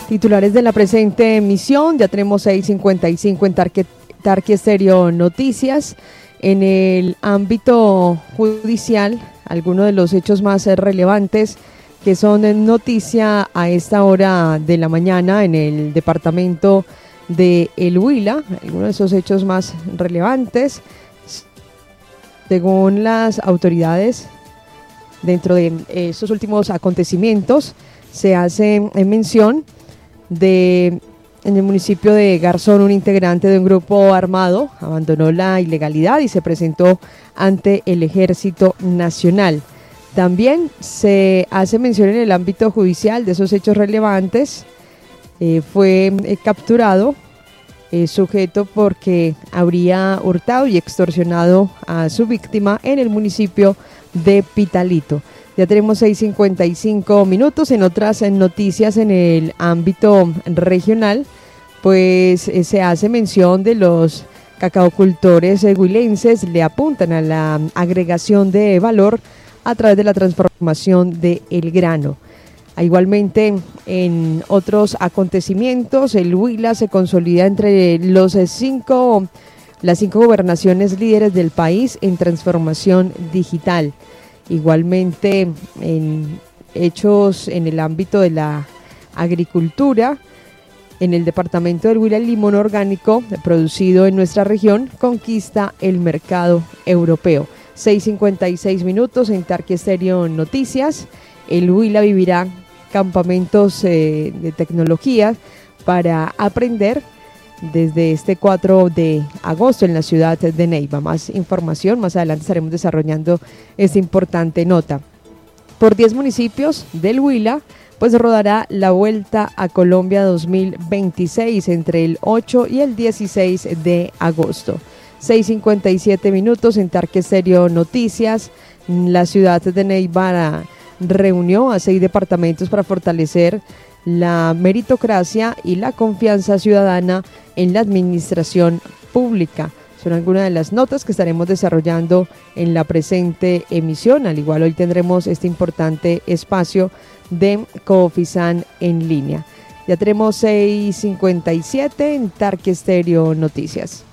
Titulares de la presente emisión, ya tenemos 6:55 en Tarqui Estéreo Noticias. En el ámbito judicial, algunos de los hechos más relevantes que son noticia a esta hora de la mañana en el departamento de El Huila, algunos de esos hechos más relevantes, según las autoridades, dentro de estos últimos acontecimientos, se hace mención de en el municipio de Garzón, un integrante de un grupo armado abandonó la ilegalidad y se presentó ante el Ejército Nacional. También se hace mención en el ámbito judicial de esos hechos relevantes. Fue capturado sujeto porque habría hurtado y extorsionado a su víctima en el municipio de Pitalito. Ya tenemos 6:55 minutos. En otras noticias en el ámbito regional, pues se hace mención de los cacaocultores huilenses, le apuntan a la agregación de valor a través de la transformación del grano. Igualmente, en otros acontecimientos, el Huila se consolida entre las cinco gobernaciones líderes del país en transformación digital. Igualmente, en hechos en el ámbito de la agricultura, en el departamento del Huila, el limón orgánico producido en nuestra región conquista el mercado europeo. 6:56 minutos en Tarqui Estéreo Noticias. El Huila vivirá campamentos de tecnología para aprender desde este 4 de agosto en la ciudad de Neiva. Más información, más adelante estaremos desarrollando esta importante nota. Por 10 municipios del Huila, pues rodará la Vuelta a Colombia 2026 entre el 8 y el 16 de agosto. 6:57 minutos en Tarqui Estéreo Noticias. La ciudad de Neiva reunió a 6 departamentos para fortalecer la meritocracia y la confianza ciudadana en la administración pública. Son algunas de las notas que estaremos desarrollando en la presente emisión. Al igual, hoy tendremos este importante espacio de Coofisan en línea. Ya tenemos 6:57 en Tarqui Estéreo Noticias.